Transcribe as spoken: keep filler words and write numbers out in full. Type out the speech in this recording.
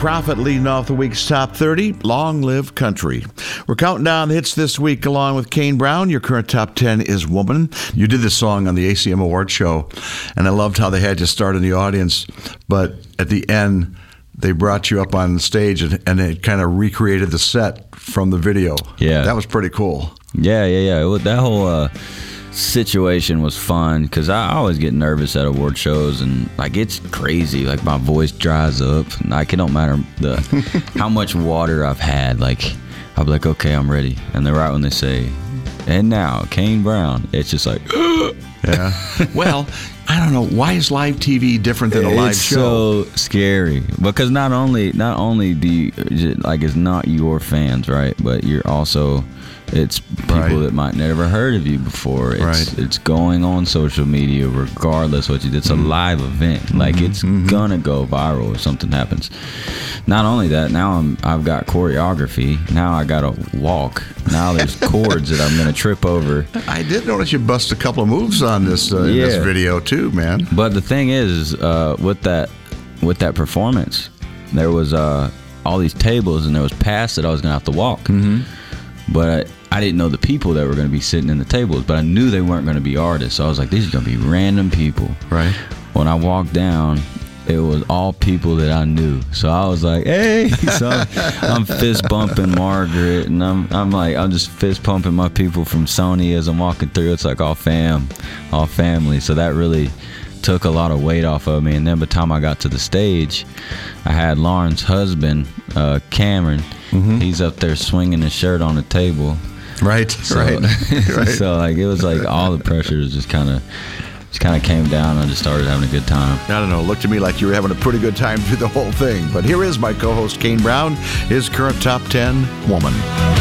Prophet leading off the week's top thirty. Long Live Country. We're counting down the hits this week along with Kane Brown. Your current top ten is Woman. You did this song on the A C M Award show, and I loved how they had you start in the audience, but at the end, they brought you up on stage and, and it kind of recreated the set from the video. Yeah. That was pretty cool. Yeah, yeah, yeah. It was, that whole uh, situation was fun because I always get nervous at award shows and like it's crazy. Like my voice dries up. Like it don't matter the how much water I've had. Like I'll be like, okay, I'm ready. And then right when they say, and now Kane Brown, it's just like, yeah. Well, I don't know, why is live T V different than a live it's show? So scary because not only not only do you, like it's not your fans, right? But you're also it's people right. that might never heard of you before. It's right. it's going on social media regardless what you did. It's a live event. Like mm-hmm. it's mm-hmm. gonna go viral if something happens. Not only that, now I'm I've got choreography. Now I gotta walk. Now there's chords that I'm gonna trip over. I did notice you bust a couple of moves on this uh, in yeah. this video too, man. But the thing is, uh, with that with that performance, there was uh, all these tables and there was paths that I was gonna have to walk. Mm-hmm. But I, I didn't know the people that were going to be sitting in the tables, but I knew they weren't going to be artists. So I was like, these are going to be random people. Right. When I walked down, it was all people that I knew. So I was like, hey. So I'm, I'm fist bumping Margaret, and I'm I'm like, I'm just fist pumping my people from Sony as I'm walking through. It's like all fam, all family. So that really took a lot of weight off of me. And then by the time I got to the stage, I had Lauren's husband, uh, Cameron. Mm-hmm. He's up there swinging his shirt on the table. Right, so, right, right. So like it was like all the pressure just kind of just kind of came down. I just started having a good time. I don't know. It looked to me like you were having a pretty good time through the whole thing. But here is my co-host Kane Brown, his current top ten, Woman.